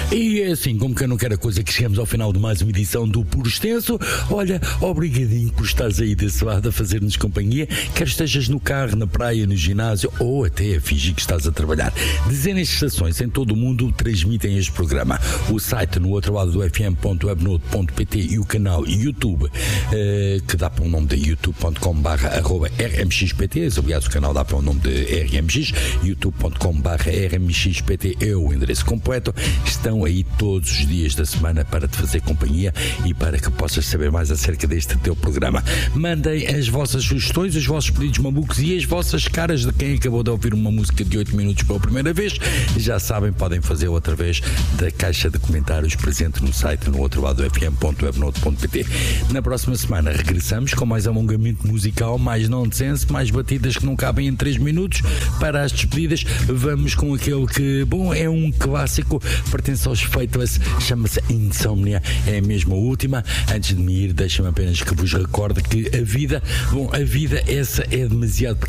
E é assim, como que eu não quero a coisa, que chegamos ao final de mais uma edição do Puro Extenso. Olha, obrigadinho por estares aí desse lado a fazer-nos companhia, quer estejas no carro, na praia, no ginásio ou até a fingir que estás a trabalhar. Dezenas de estações em todo o mundo transmitem este programa. O site no outro lado do fm.webnode.pt e o canal YouTube, que dá para o nome de youtube.com/rmxpt. Aliás, o canal dá para o nome de RMX. youtube.com/rmxpt é o endereço completo. Estão aí todos os dias da semana para te fazer companhia e para que possas saber mais acerca deste teu programa. Mandem as vossas sugestões, os vossos pedidos malucos e as vossas caras de quem acabou de ouvir uma música de 8 minutos pela primeira vez. Já sabem, podem fazer outra vez da caixa de comentários presente no site no outro lado do fm.webnode.pt. Na próxima semana regressamos com mais alongamento musical, mais nonsense, mais batidas que não cabem em 3 minutos. Para as despedidas, vamos com aquele que, bom, é um clássico, pertence aos Faithless, chama-se Insomnia, é mesmo a última. Antes de me ir, deixem-me apenas que vos recorde que a vida, essa é demasiado